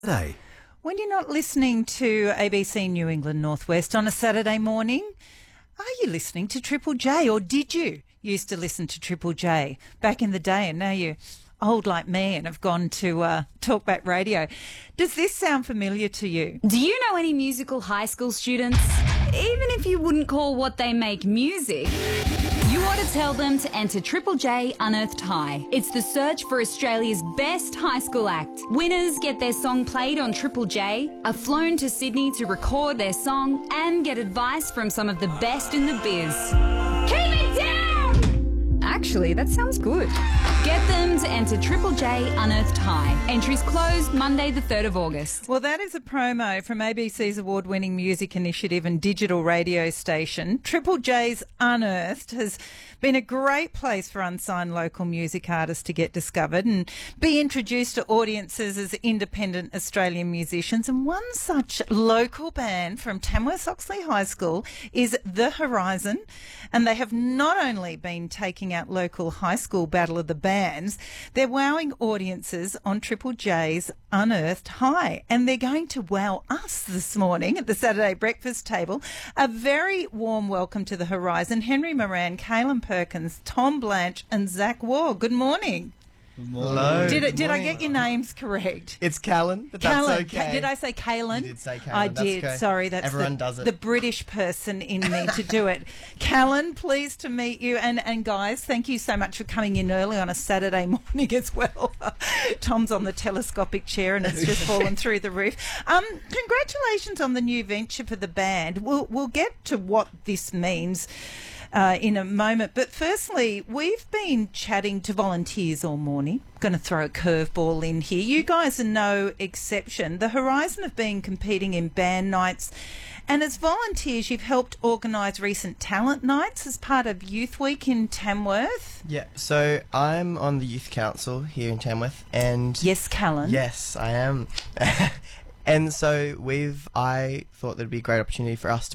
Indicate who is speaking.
Speaker 1: Day.
Speaker 2: When you're not listening to ABC New England Northwest on a Saturday morning, are you listening to Triple J, or did you used to listen to Triple J back in the day and now you're old like me and have gone to Talkback Radio? Does this sound familiar to you?
Speaker 3: Do you know any musical high school students? Even if you wouldn't call what they make music, you ought to tell them to enter Triple J Unearthed High. It's the search for Australia's best high school act. Winners get their song played on Triple J, are flown to Sydney to record their song, and get advice from some of the best in the biz. Keep it down! Actually, that sounds good. Get them to enter Triple J Unearthed High. Entries closed Monday the 3rd of August.
Speaker 2: Well, that is a promo from ABC's award-winning music initiative and digital radio station. Triple J's Unearthed has been a great place for unsigned local music artists to get discovered and be introduced to audiences as independent Australian musicians. And one such local band from Tamworth Oxley High School is The Horizon. And they have not only been taking out local high school battle of the bands, they're wowing audiences on Triple J's Unearthed High. And they're going to wow us this morning at the Saturday breakfast table. A very warm welcome to The Horizon. Henry Moran, Kaylin Perkins, Tom Blanche and Zach Waugh. Good morning.
Speaker 4: Hello.
Speaker 2: Did I get your names correct?
Speaker 4: It's Callan, but
Speaker 2: Callan.
Speaker 4: that's okay.
Speaker 2: Did I say Kaylin?
Speaker 4: You did say Callan.
Speaker 2: I
Speaker 4: That's
Speaker 2: did.
Speaker 4: okay.
Speaker 2: Sorry, that's
Speaker 4: Everyone does it.
Speaker 2: the British person in me to do it. Callan, pleased to meet you. And guys, thank you so much for coming in early on a Saturday morning as well. Tom's on the telescopic chair and it's just fallen through the roof. Congratulations on the new venture for the band. We'll get to what this means in a moment. But firstly, we've been chatting to volunteers all morning. Going to throw a curveball in here. You guys are no exception. The Horizon have been competing in band nights, and as volunteers you've helped organise recent talent nights as part of Youth Week in Tamworth.
Speaker 4: Yeah, so I'm on the Youth Council here in Tamworth, and...
Speaker 2: Yes, Callan.
Speaker 4: Yes, I am. And so I thought there'd be a great opportunity for us